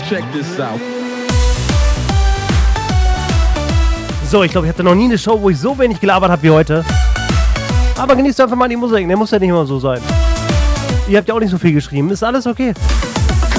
Check this out. So, ich glaube, ich hatte noch nie eine Show, wo ich so wenig gelabert habe wie heute. Aber genießt einfach mal die Musik, der muss ja nicht immer so sein. Ihr habt ja auch nicht so viel geschrieben, ist alles okay.